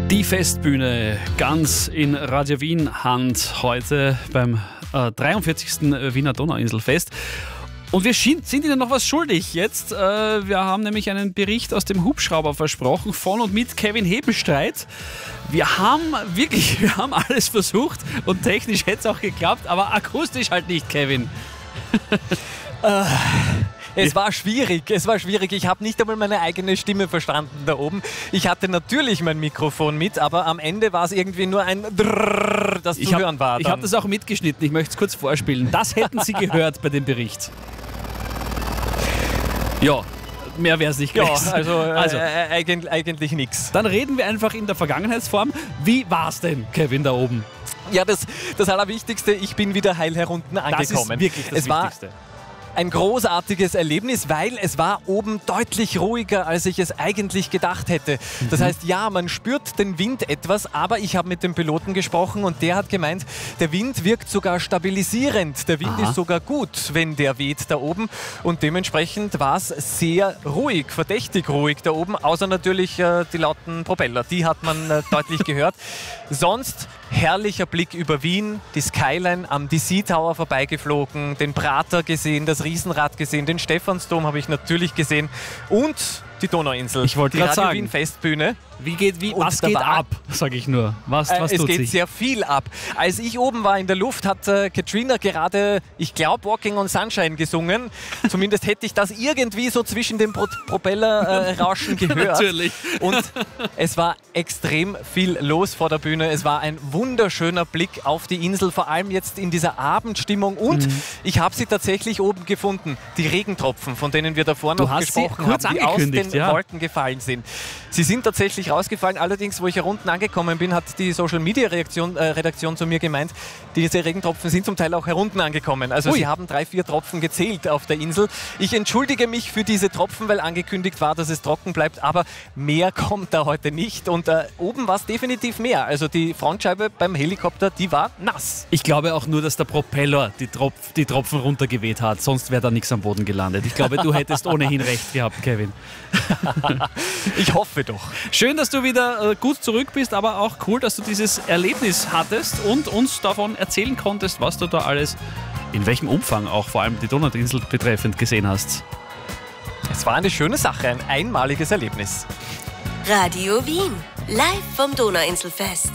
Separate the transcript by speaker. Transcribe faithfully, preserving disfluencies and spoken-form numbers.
Speaker 1: Die Festbühne ganz in Radio Wien Hand heute beim äh, dreiundvierzigsten Wiener Donauinselfest. Und wir sind Ihnen noch was schuldig jetzt. Äh, wir haben nämlich einen Bericht aus dem Hubschrauber versprochen, von und mit Kevin Hebenstreit. Wir haben wirklich, wir haben alles versucht und technisch hätte es auch geklappt, aber akustisch halt nicht, Kevin.
Speaker 2: äh. Es war schwierig, es war schwierig. Ich habe nicht einmal meine eigene Stimme verstanden da oben. Ich hatte natürlich mein Mikrofon mit, aber am Ende war es irgendwie nur ein Drrrr, das
Speaker 1: ich
Speaker 2: zu
Speaker 1: hab,
Speaker 2: hören war.
Speaker 1: Ich habe das auch mitgeschnitten, ich möchte es kurz vorspielen. Das hätten Sie gehört bei dem Bericht. Ja, mehr wäre es nicht gewesen.
Speaker 2: Ja, also, äh,
Speaker 1: also
Speaker 2: äh, eigentlich, eigentlich nichts.
Speaker 1: Dann reden wir einfach in der Vergangenheitsform. Wie war es denn, Kevin, da oben?
Speaker 2: Ja, das, das Allerwichtigste, ich bin wieder heil herunten angekommen.
Speaker 1: Das ist wirklich das
Speaker 2: es
Speaker 1: Wichtigste.
Speaker 2: War ein großartiges Erlebnis, weil es war oben deutlich ruhiger, als ich es eigentlich gedacht hätte. Das heißt, ja, man spürt den Wind etwas, aber ich habe mit dem Piloten gesprochen und der hat gemeint, der Wind wirkt sogar stabilisierend. Der Wind
Speaker 1: Aha.
Speaker 2: ist sogar gut, wenn der weht da oben. Und dementsprechend war es sehr ruhig, verdächtig ruhig da oben, außer natürlich äh, die lauten Propeller. Die hat man äh, deutlich gehört. Sonst herrlicher Blick über Wien, die Skyline am D C Tower vorbeigeflogen, den Prater gesehen, das Riesenrad gesehen, den Stephansdom habe ich natürlich gesehen und die Donauinsel.
Speaker 1: Ich wollte
Speaker 2: die
Speaker 1: gerade sagen,
Speaker 2: Wien Festbühne.
Speaker 1: Wie geht, wie,
Speaker 2: Und
Speaker 1: was
Speaker 2: da
Speaker 1: geht
Speaker 2: war-
Speaker 1: ab, sage ich nur. Was, was
Speaker 2: Äh, es
Speaker 1: tut
Speaker 2: geht
Speaker 1: sich?
Speaker 2: sehr viel ab. Als ich oben war in der Luft, hat äh, Katrina gerade, ich glaube, Walking on Sunshine gesungen. Zumindest hätte ich das irgendwie so zwischen den Pro Propellerrauschen äh, gehört.
Speaker 1: Natürlich.
Speaker 2: Und es war extrem viel los vor der Bühne. Es war ein wunderschöner Blick auf die Insel, vor allem jetzt in dieser Abendstimmung. Und
Speaker 1: Mhm.
Speaker 2: ich habe sie tatsächlich oben gefunden. Die Regentropfen, von denen wir davor
Speaker 1: Du
Speaker 2: noch
Speaker 1: hast sie
Speaker 2: gesprochen
Speaker 1: kurz
Speaker 2: haben, die aus
Speaker 1: angekündigt,
Speaker 2: den
Speaker 1: ja.
Speaker 2: Wolken gefallen sind. Sie sind tatsächlich rausgefallen. Allerdings, wo ich hier unten angekommen bin, hat die Social Media Reaktion, äh, Redaktion zu mir gemeint, diese Regentropfen sind zum Teil auch herunten angekommen. Also
Speaker 1: Ui.
Speaker 2: sie haben drei, vier Tropfen gezählt auf der Insel. Ich entschuldige mich für diese Tropfen, weil angekündigt war, dass es trocken bleibt, aber mehr kommt da heute nicht. Und äh, oben war es definitiv mehr. Also die Frontscheibe beim Helikopter, die war nass.
Speaker 1: Ich glaube auch nur, dass der Propeller die, Tropf, die Tropfen runtergeweht hat, sonst wäre da nichts am Boden gelandet. Ich glaube, du hättest ohnehin recht gehabt, Kevin.
Speaker 2: Ich hoffe doch.
Speaker 1: Schön, dass du wieder äh, gut zurück bist, aber auch cool, dass du dieses Erlebnis hattest und uns davon erzählen konntest, was du da alles, in welchem Umfang auch vor allem die Donauinsel betreffend gesehen hast.
Speaker 2: Es war eine schöne Sache, ein einmaliges Erlebnis.
Speaker 3: Radio Wien, live vom Donauinselfest.